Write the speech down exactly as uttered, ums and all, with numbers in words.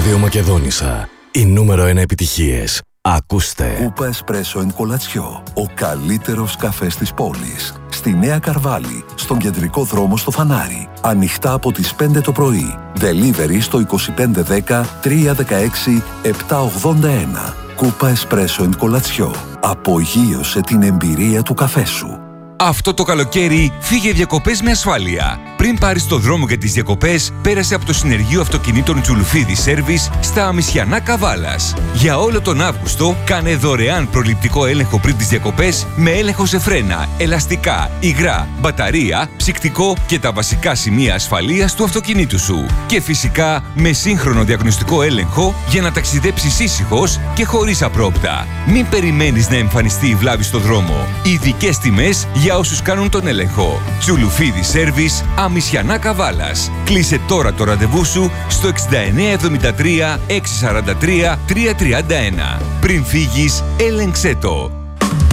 Ράδιο Μακεδόνισσα. Οι νούμερο ένα επιτυχίες. Ακούστε. Κούπα Εσπρέσο εν Κολατσιό. Ο καλύτερος καφές της πόλης. Στη Νέα Καρβάλη, στον κεντρικό δρόμο στο Φανάρι. Ανοιχτά από τις πέντε το πρωί. Delivery στο είκοσι πέντε δέκα τριακόσια δεκαέξι επτακόσια ογδόντα ένα. Κούπα Εσπρέσο εν Κολατσιό. Απογείωσε την εμπειρία του καφέ σου. Αυτό το καλοκαίρι φύγε διακοπές με ασφάλεια. Πριν πάρεις το δρόμο για τις διακοπές, πέρασε από το συνεργείο αυτοκινήτων Τζουλουφίδη Service στα Αμισιανά Καβάλας. Για όλο τον Αύγουστο, κάνε δωρεάν προληπτικό έλεγχο πριν τις διακοπές με έλεγχο σε φρένα, ελαστικά, υγρά, μπαταρία, ψυκτικό και τα βασικά σημεία ασφαλείας του αυτοκινήτου σου. Και φυσικά με σύγχρονο διαγνωστικό έλεγχο για να ταξιδέψεις ήσυχος και χωρίς απρόπτα. Μην περιμένεις να εμφανιστεί η βλάβη στο δρόμο. Ειδικές τιμές για όσους κάνουν τον έλεγχο. Τζουλουφίδη Service, Αμισιανά Καβάλας. Κλείσε τώρα το ραντεβού σου στο εξήντα εννέα εβδομήντα τρία εξακόσια σαράντα τρία τριακόσια τριάντα ένα. Πριν φύγεις, έλεγξέ το.